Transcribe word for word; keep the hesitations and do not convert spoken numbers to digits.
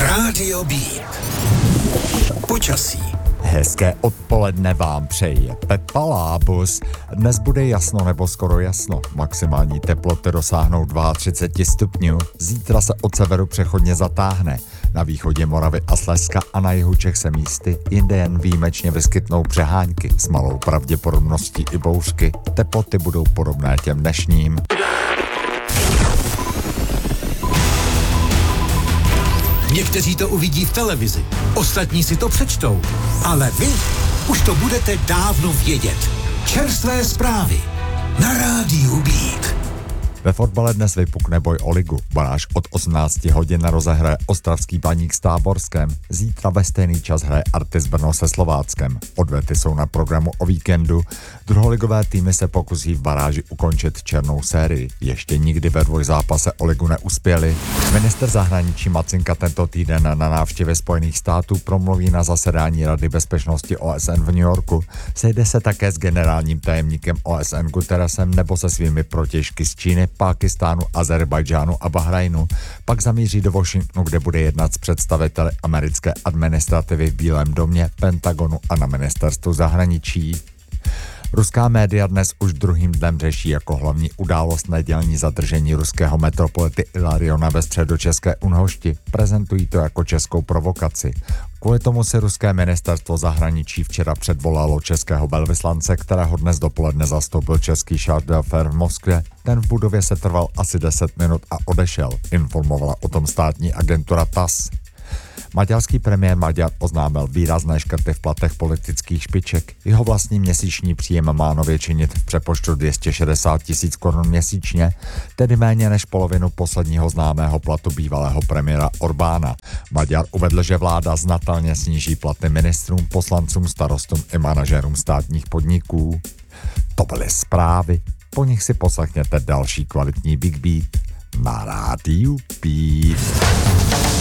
Rádio Beat. Počasí. Hezké odpoledne vám přeje Pepa Lábus. Dnes bude jasno nebo skoro jasno. Maximální teploty dosáhnou třicet dva stupňů. Zítra se od severu přechodně zatáhne. Na východě Moravy a Slezska a na jihu Čech se místy, jinde jen výjimečně vyskytnou přehánky s malou pravděpodobností i bouřky. Teploty budou podobné těm dnešním. Někteří to uvidí v televizi, ostatní si to přečtou, ale vy už to budete dávno vědět. Čerstvé zprávy na Rádiu Beat. Ve fotbale dnes vypukne boj o ligu. Baráž od osmnácti hodin rozehraje ostravský Baník s Táborskem. Zítra ve stejný čas hraje Artis Brno se Slováckem. Odvety jsou na programu o víkendu. Druholigové týmy se pokusí v baráži ukončit černou sérii. Ještě nikdy ve dvojzápase o ligu neuspěli. Minister zahraničí Macinka tento týden na návštěvě Spojených států promluví na zasedání Rady bezpečnosti O S N v New Yorku. Sejde se také s generálním tajemníkem O S N Guterresem nebo se svými protějšky z Číny, Pákistánu, Azerbajdžánu a Bahrajnu. Pak zamíří do Washingtonu, kde bude jednat s představiteli americké administrativy v Bílém domě, Pentagonu a na ministerstvu zahraničí. Ruská média dnes už druhým dnem řeší jako hlavní událost nedělní zadržení ruského metropolity Ilariona ve středočeské Unhošti. Prezentují to jako českou provokaci. Kvůli tomu si ruské ministerstvo zahraničí včera předvolalo českého velvyslance, kterého dnes dopoledne zastoupil český Charles Delfer v Moskvě. Ten v budově se trval asi deset minut a odešel, informovala o tom státní agentura T A S S. Maďarský premiér Maďar oznámil výrazné škrty v platech politických špiček. Jeho vlastní měsíční příjem má nově činit v přepočtu dvě stě šedesát tisíc korun měsíčně, tedy méně než polovinu posledního známého platu bývalého premiéra Orbána. Maďar uvedl, že vláda znatelně sníží platy ministrům, poslancům, starostům i manažerům státních podniků. To byly zprávy, po nich si poslechněte další kvalitní Big Beat na Rádiu Beat.